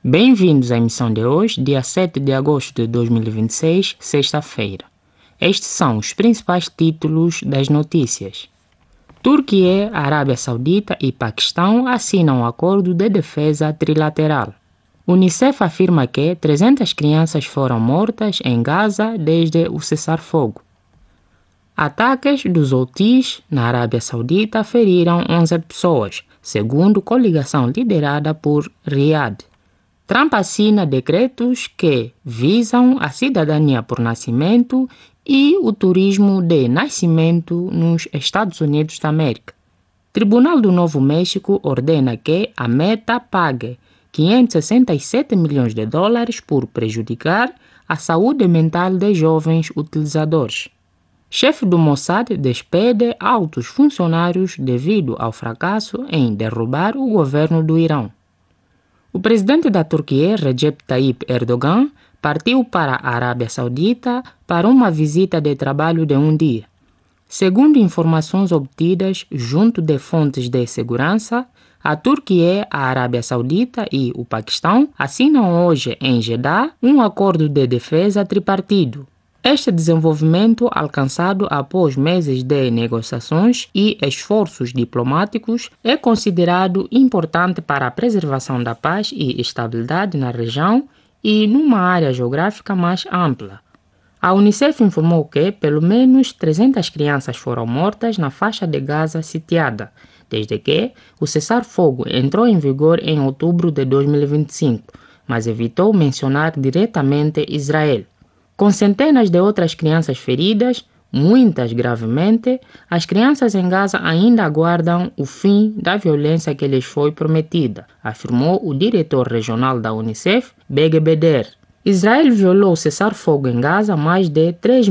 Bem-vindos à emissão de hoje, dia 7 de agosto de 2026, sexta-feira. Estes são os principais títulos das notícias. Turquia, Arábia Saudita e Paquistão assinam um acordo de defesa trilateral. Unicef afirma que 300 crianças foram mortas em Gaza desde o cessar-fogo. Ataques dos Houthis na Arábia Saudita feriram 11 pessoas, segundo coligação liderada por Riad. Trump assina decretos que visam a cidadania por nascimento e o turismo de nascimento nos Estados Unidos da América. Tribunal do Novo México ordena que a Meta pague 567 milhões de dólares por prejudicar a saúde mental de jovens utilizadores. Chefe do Mossad despede altos funcionários devido ao fracasso em derrubar o governo do Irão. O presidente da Turquia, Recep Tayyip Erdogan, partiu para a Arábia Saudita para uma visita de trabalho de um dia. Segundo informações obtidas junto de fontes de segurança, a Turquia, a Arábia Saudita e o Paquistão assinam hoje em Jeddah um acordo de defesa tripartido. Este desenvolvimento, alcançado após meses de negociações e esforços diplomáticos, é considerado importante para a preservação da paz e estabilidade na região e numa área geográfica mais ampla. A Unicef informou que pelo menos 300 crianças foram mortas na faixa de Gaza sitiada, desde que o cessar-fogo entrou em vigor em outubro de 2025, mas evitou mencionar diretamente Israel. Com centenas de outras crianças feridas, muitas gravemente, as crianças em Gaza ainda aguardam o fim da violência que lhes foi prometida, afirmou o diretor regional da Unicef, Bege Beder. Israel violou o cessar-fogo em Gaza mais de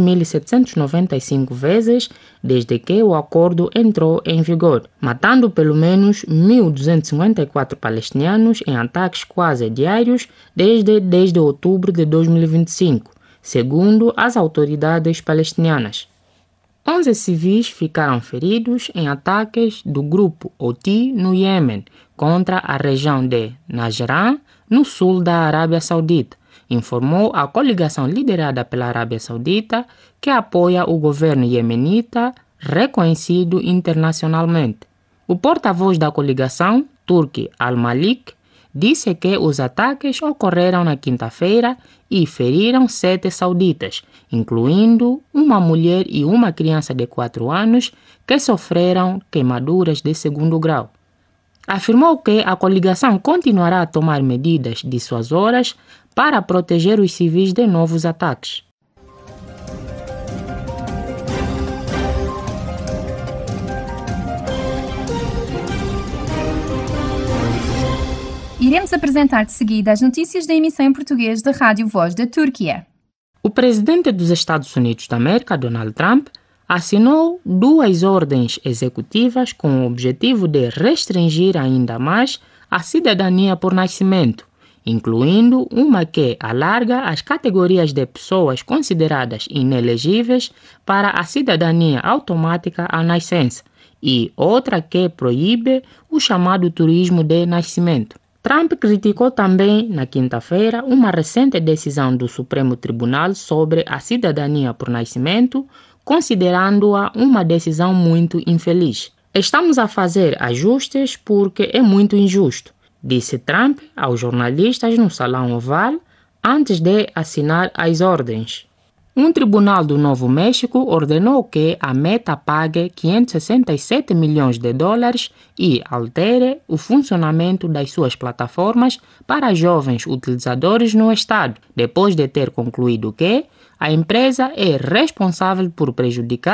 3.795 vezes desde que o acordo entrou em vigor, matando pelo menos 1.254 palestinianos em ataques quase diários desde outubro de 2025. Segundo as autoridades palestinianas. 11 civis ficaram feridos em ataques do grupo Houthi no Iêmen contra a região de Najran, no sul da Arábia Saudita, informou a coligação liderada pela Arábia Saudita, que apoia o governo iemenita reconhecido internacionalmente. O porta-voz da coligação, Turki Al-Malik, disse que os ataques ocorreram na quinta-feira e feriram 7 sauditas, incluindo uma mulher e uma criança de 4 anos que sofreram queimaduras de 2º grau. Afirmou que a coligação continuará a tomar medidas dissuasórias para proteger os civis de novos ataques. Iremos apresentar de seguida as notícias da emissão em português da Rádio Voz da Turquia. O presidente dos Estados Unidos da América, Donald Trump, assinou 2 ordens executivas com o objetivo de restringir ainda mais a cidadania por nascimento, incluindo uma que alarga as categorias de pessoas consideradas inelegíveis para a cidadania automática à nascença e outra que proíbe o chamado turismo de nascimento. Trump criticou também, na quinta-feira, uma recente decisão do Supremo Tribunal sobre a cidadania por nascimento, considerando-a uma decisão muito infeliz. Estamos a fazer ajustes porque é muito injusto, disse Trump aos jornalistas no Salão Oval antes de assinar as ordens. Um tribunal do Novo México ordenou que a Meta pague 567 milhões de dólares e altere o funcionamento das suas plataformas para jovens utilizadores no estado, depois de ter concluído que a empresa é responsável por prejudicar